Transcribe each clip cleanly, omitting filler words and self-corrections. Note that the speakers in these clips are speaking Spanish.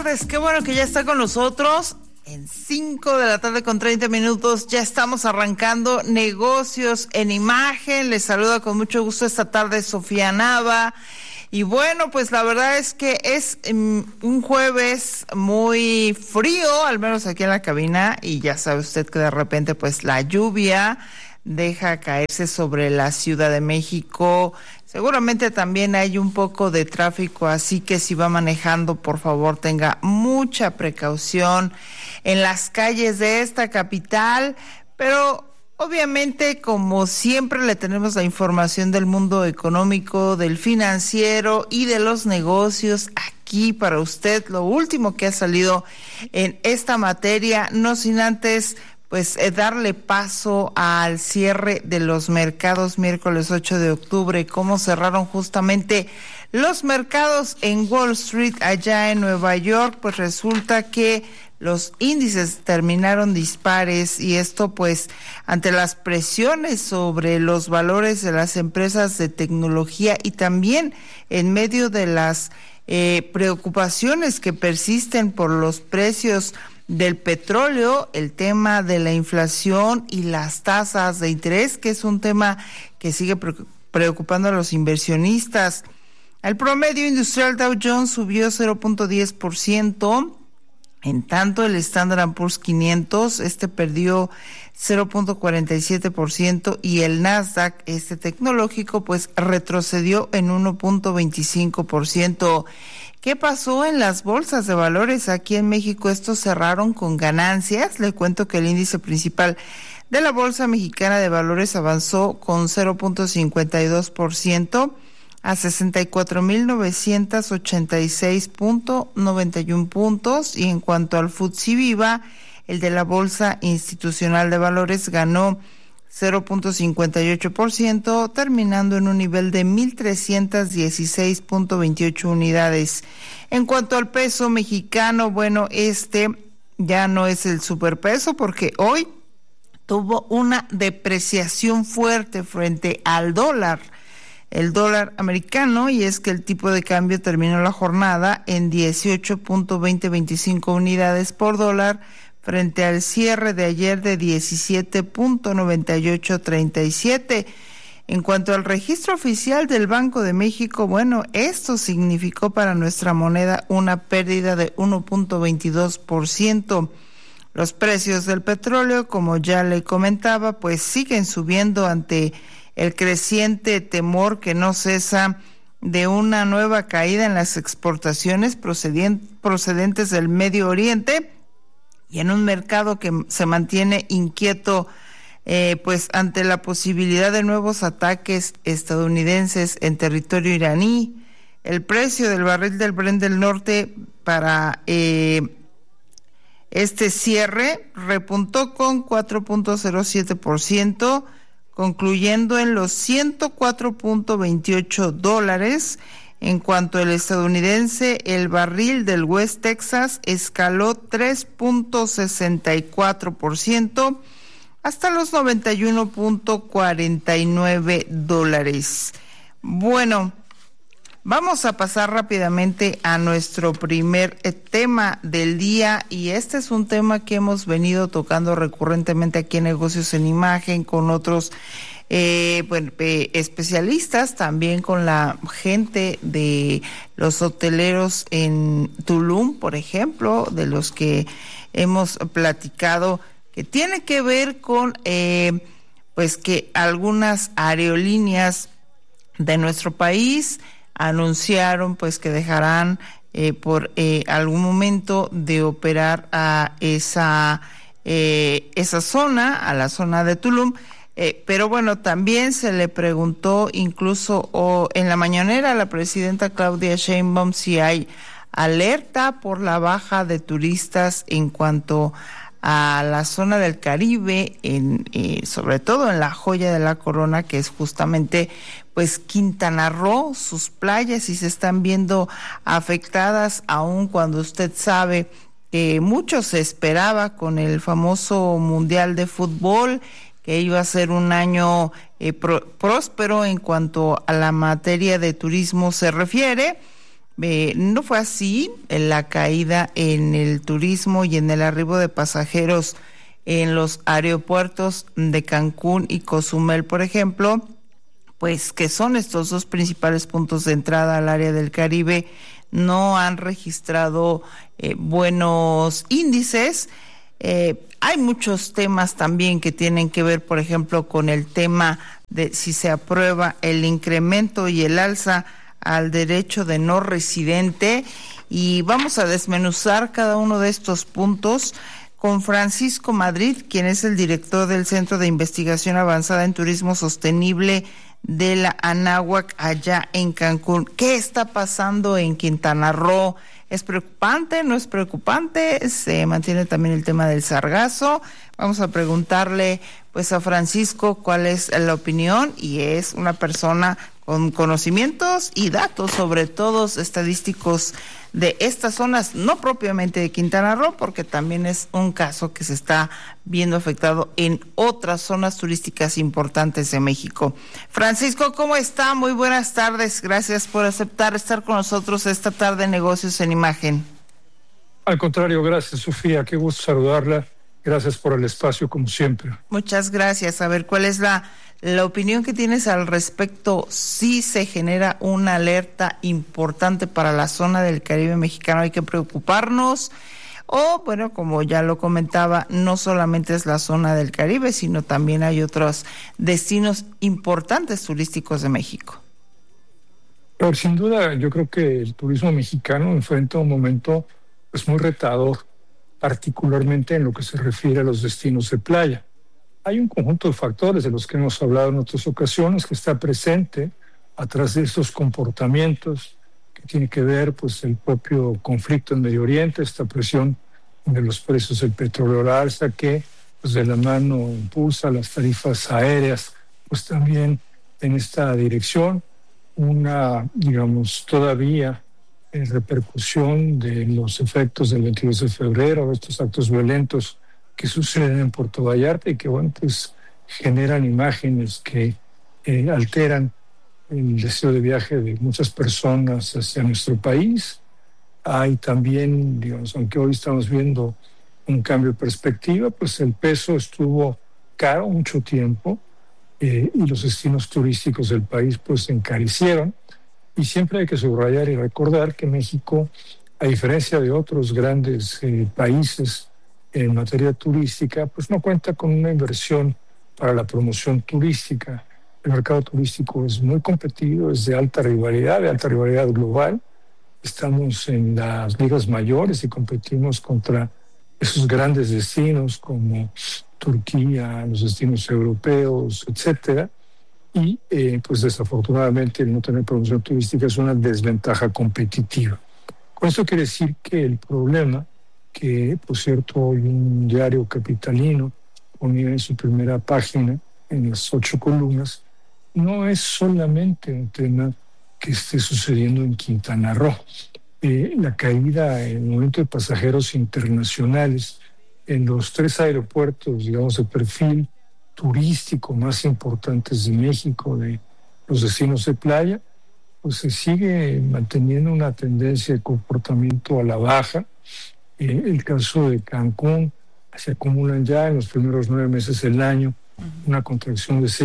tardes, qué bueno que ya está con nosotros. En 5 de la tarde con 30 minutos ya estamos arrancando Negocios en Imagen. Les saluda con mucho gusto esta tarde Sofía Nava. Y bueno, pues la verdad es que es un jueves muy frío, al menos aquí en la cabina, y ya sabe usted que de repente pues la lluvia deja caerse sobre la Ciudad de México. Seguramente también hay un poco de tráfico, así que si va manejando, por favor, tenga mucha precaución en las calles de esta capital, pero obviamente, como siempre, le tenemos la información del mundo económico, del financiero y de los negocios aquí para usted, lo último que ha salido en esta materia, no sin antes pues darle paso al cierre de los mercados miércoles 8 de octubre, cómo cerraron justamente los mercados en Wall Street allá en Nueva York. Pues resulta que los índices terminaron dispares y esto pues ante las presiones sobre los valores de las empresas de tecnología y también en medio de las preocupaciones que persisten por los precios del petróleo, el tema de la inflación y las tasas de interés, que es un tema que sigue preocupando a los inversionistas. El promedio industrial Dow Jones subió 0.10%, en tanto el Standard & Poor's 500, perdió 0.47% y el Nasdaq, tecnológico, pues retrocedió en 1.25%. ¿Qué pasó en las bolsas de valores aquí en México? Estos cerraron con ganancias. Le cuento que el índice principal de la Bolsa Mexicana de Valores avanzó con 0.52% a 64,986.91 puntos. Y en cuanto al FTSE Viva, el de la Bolsa Institucional de Valores ganó 0.58%, terminando en un nivel de 1,316.28 unidades. En cuanto al peso mexicano, bueno, ya no es el superpeso porque hoy tuvo una depreciación fuerte frente al dólar, el dólar americano, y es que el tipo de cambio terminó la jornada en 18.2025 unidades por dólar, frente al cierre de ayer de 17.9837. En cuanto al registro oficial del Banco de México, bueno, esto significó para nuestra moneda una pérdida de 1.22%. Los precios del petróleo, como ya le comentaba, pues siguen subiendo ante el creciente temor que no cesa de una nueva caída en las exportaciones procedentes del Medio Oriente, y en un mercado que se mantiene inquieto pues ante la posibilidad de nuevos ataques estadounidenses en territorio iraní. El precio del barril del Brent del Norte para cierre repuntó con 4.07%, concluyendo en los $104.28. En cuanto al estadounidense, el barril del West Texas escaló 3.64% hasta los $91.49. Bueno, vamos a pasar rápidamente a nuestro primer tema del día, y este es un tema que hemos venido tocando recurrentemente aquí en Negocios en Imagen con otros especialistas, también con la gente de los hoteleros en Tulum, por ejemplo, de los que hemos platicado, que tiene que ver con pues que algunas aerolíneas de nuestro país anunciaron pues que dejarán por algún momento de operar a esa zona, a la zona de Tulum. Pero bueno, también se le preguntó incluso en la mañanera a la presidenta Claudia Sheinbaum si hay alerta por la baja de turistas en cuanto a la zona del Caribe, sobre todo en la joya de la corona, que es justamente pues Quintana Roo, sus playas, y se están viendo afectadas, aun cuando usted sabe que mucho se esperaba con el famoso Mundial de Fútbol, que iba a ser un año próspero en cuanto a la materia de turismo se refiere. No fue así. La caída en el turismo y en el arribo de pasajeros en los aeropuertos de Cancún y Cozumel, por ejemplo, pues que son estos dos principales puntos de entrada al área del Caribe, no han registrado buenos índices. Hay muchos temas también que tienen que ver, por ejemplo, con el tema de si se aprueba el incremento y el alza al derecho de no residente, y vamos a desmenuzar cada uno de estos puntos con Francisco Madrid, quien es el director del Centro de Investigación Avanzada en Turismo Sostenible de la Anáhuac allá en Cancún. ¿Qué está pasando en Quintana Roo? ¿Es preocupante? ¿No es preocupante? Se mantiene también el tema del sargazo. Vamos a preguntarle pues a Francisco cuál es la opinión, y es una persona con conocimientos y datos, sobre todo estadísticos, de estas zonas, no propiamente de Quintana Roo, porque también es un caso que se está viendo afectado en otras zonas turísticas importantes de México. Francisco, ¿cómo está? Muy buenas tardes. Gracias por aceptar estar con nosotros esta tarde en Negocios en Imagen. Al contrario, gracias, Sofía. Qué gusto saludarla. Gracias por el espacio, como siempre. Muchas gracias. A ver, ¿cuál es la opinión que tienes al respecto? ¿Sí se genera una alerta importante para la zona del Caribe mexicano? ¿Hay que preocuparnos? O, bueno, como ya lo comentaba, no solamente es la zona del Caribe, sino también hay otros destinos importantes turísticos de México. Pero sin duda, yo creo que el turismo mexicano enfrenta un momento pues muy retador, particularmente en lo que se refiere a los destinos de playa. Hay un conjunto de factores de los que hemos hablado en otras ocasiones que está presente atrás de estos comportamientos, que tiene que ver pues el propio conflicto en Medio Oriente, esta presión de los precios del petróleo al alza que pues de la mano impulsa las tarifas aéreas, pues también en esta dirección una, digamos, todavía repercusión de los efectos del 22 de febrero, estos actos violentos que suceden en Puerto Vallarta y que, bueno, pues generan imágenes que alteran el deseo de viaje de muchas personas hacia nuestro país. Hay también, digamos, aunque hoy estamos viendo un cambio de perspectiva, pues el peso estuvo caro mucho tiempo y los destinos turísticos del país pues se encarecieron. Y siempre hay que subrayar y recordar que México, a diferencia de otros grandes países en materia turística, pues no cuenta con una inversión para la promoción turística. El mercado turístico es muy competido, es de alta rivalidad global. Estamos en las ligas mayores y competimos contra esos grandes destinos como Turquía, los destinos europeos, etcétera. Y pues desafortunadamente el no tener promoción turística es una desventaja competitiva. Con esto quiere decir que el problema, que por cierto hoy un diario capitalino ponía en su primera página, en las 8 columnas, no es solamente un tema que esté sucediendo en Quintana Roo. La caída en el movimiento de pasajeros internacionales en los 3 aeropuertos, digamos, de perfil turístico más importantes de México, de los destinos de playa, pues se sigue manteniendo una tendencia de comportamiento a la baja. El caso de Cancún, se acumulan ya en los primeros 9 meses del año una contracción de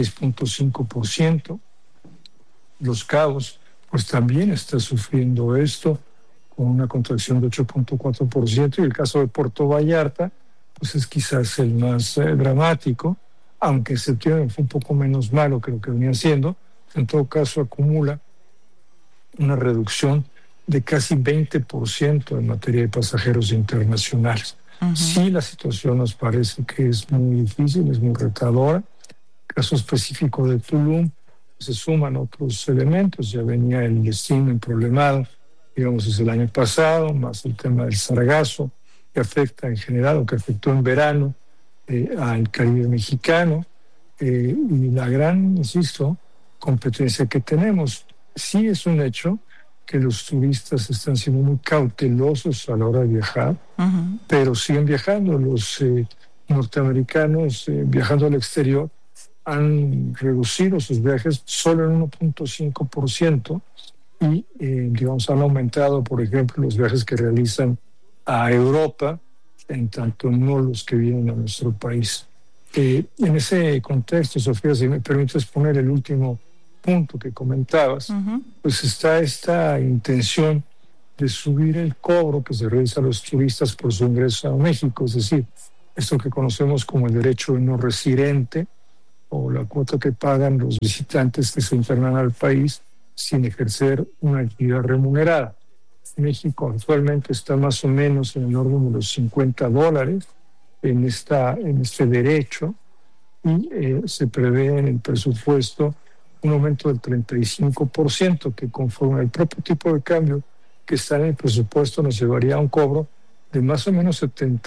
6.5%. Los Cabos, pues también está sufriendo esto con una contracción de 8.4%, y el caso de Puerto Vallarta, pues es quizás el más dramático, aunque septiembre fue un poco menos malo que lo que venía siendo. En todo caso acumula una reducción de casi 20% en materia de pasajeros internacionales. Sí, la situación nos parece que es muy difícil, es muy retadora. El caso específico de Tulum, se suman otros elementos. Ya venía el destino problemado, digamos, desde el año pasado, más el tema del sargazo, que afecta en general, o que afectó en verano al Caribe mexicano, y la gran, insisto, competencia que tenemos. Sí es un hecho que los turistas están siendo muy cautelosos a la hora de viajar, pero siguen viajando. Los norteamericanos viajando al exterior han reducido sus viajes solo en 1.5%, y, digamos, han aumentado, por ejemplo, los viajes que realizan a Europa, en tanto no los que vienen a nuestro país. En ese contexto, Sofía, si me permites poner el último punto que comentabas, pues está esta intención de subir el cobro que se realiza a los turistas por su ingreso a México, es decir, esto que conocemos como el derecho de no residente o la cuota que pagan los visitantes que se internan al país sin ejercer una actividad remunerada. México actualmente está más o menos en el orden de los $50 en este derecho y se prevé en el presupuesto un aumento del 35% que conforme al propio tipo de cambio que está en el presupuesto nos llevaría a un cobro de más o menos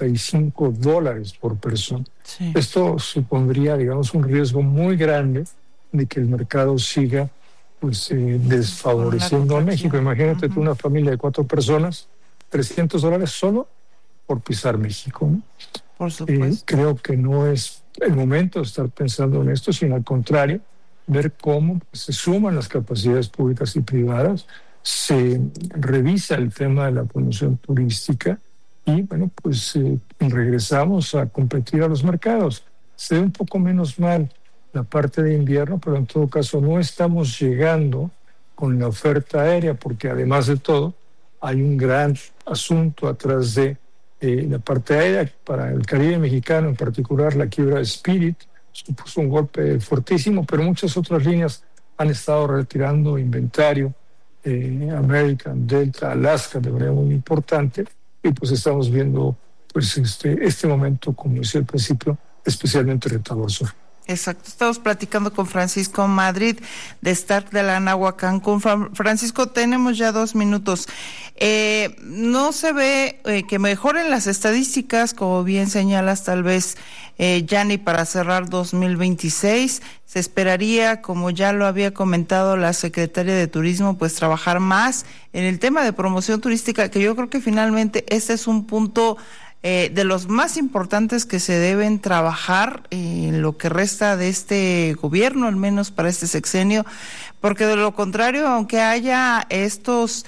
$75 por persona. Sí. Esto supondría, digamos, un riesgo muy grande de que el mercado siga desfavoreciendo a México. Imagínate tú una familia de 4 personas, $300 solo por pisar México, ¿no? Por supuesto. Creo que no es el momento de estar pensando en esto, sino al contrario, ver cómo se suman las capacidades públicas y privadas, se revisa el tema de la promoción turística y, regresamos a competir a los mercados. Se ve un poco menos mal la parte de invierno, pero en todo caso no estamos llegando con la oferta aérea, porque además de todo hay un gran asunto atrás de la parte aérea. Para el Caribe mexicano, en particular la quiebra de Spirit, supuso un golpe fuertísimo, pero muchas otras líneas han estado retirando inventario, American, Delta, Alaska, de manera muy importante, y pues estamos viendo este momento, como decía al principio, especialmente retador. Exacto, estamos platicando con Francisco Madrid de Stark de la Nahua Cancún. Francisco, tenemos ya 2 minutos. No se ve que mejoren las estadísticas, como bien señalas, tal vez ya ni para cerrar 2026. Se esperaría, como ya lo había comentado la secretaria de Turismo, pues trabajar más en el tema de promoción turística, que yo creo que finalmente este es un punto de los más importantes que se deben trabajar en lo que resta de este gobierno, al menos para este sexenio, porque de lo contrario, aunque haya estos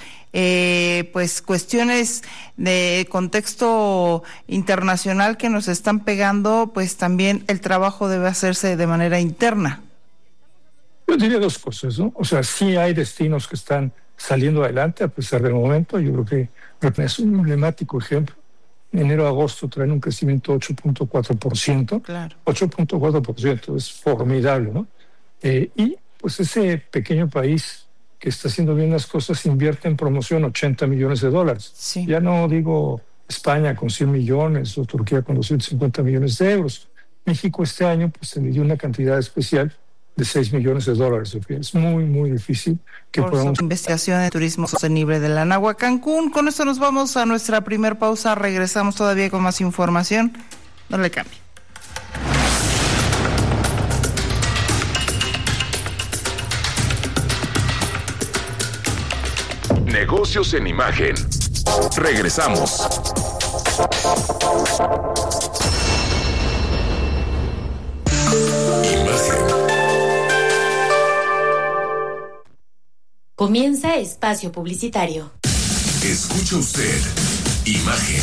cuestiones de contexto internacional que nos están pegando, pues también el trabajo debe hacerse de manera interna. Yo diría 2 cosas, ¿no? O sea, sí hay destinos que están saliendo adelante a pesar del momento. Yo creo que es un emblemático ejemplo. Enero a agosto traen un crecimiento de 8.4%. Claro. 8.4% es formidable, ¿no? Y pues ese pequeño país que está haciendo bien las cosas invierte en promoción $80 millones. Sí. Ya no digo España con 100 millones o Turquía con 250 millones de euros. México este año pues se le dio una cantidad especial de $6 millones, Sofía. Es muy, muy difícil que podamos... Investigación de Turismo Sostenible de la Nahua Cancún. Con esto nos vamos a nuestra primer pausa. Regresamos todavía con más información. No le cambie. Negocios en imagen. Regresamos. Imagen. Comienza espacio publicitario. Escucha usted Imagen.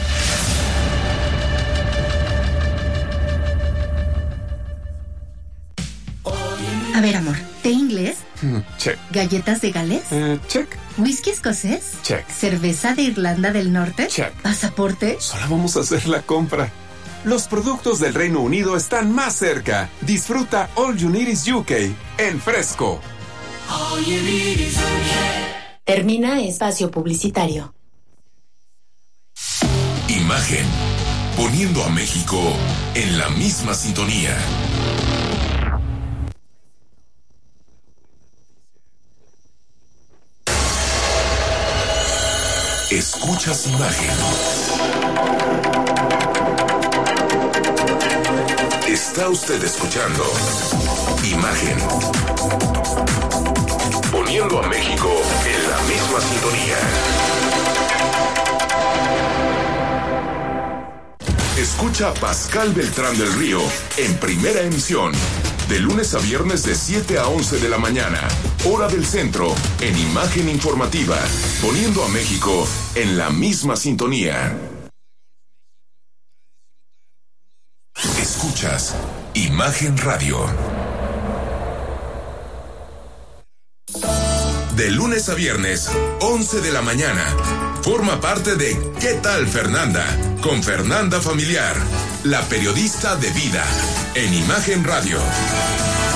A ver, amor, ¿té inglés? Check. ¿Galletas de Gales? Check. ¿Whisky escocés? Check. ¿Cerveza de Irlanda del Norte? Check. ¿Pasaporte? Solo vamos a hacer la compra. Los productos del Reino Unido están más cerca. Disfruta All You Need Is UK en Fresco. All you need is UK. Termina espacio publicitario. Imagen. Poniendo a México en la misma sintonía. Escuchas Imagen. Está usted escuchando Imagen. Poniendo a México en la misma sintonía. Escucha a Pascal Beltrán del Río en Primera Emisión. De lunes a viernes de 7 a 11 de la mañana, hora del centro, en Imagen Informativa, poniendo a México en la misma sintonía. Escuchas Imagen Radio. De lunes a viernes, 11 de la mañana. Forma parte de ¿Qué tal, Fernanda? Con Fernanda Familiar, la periodista de vida, en Imagen Radio.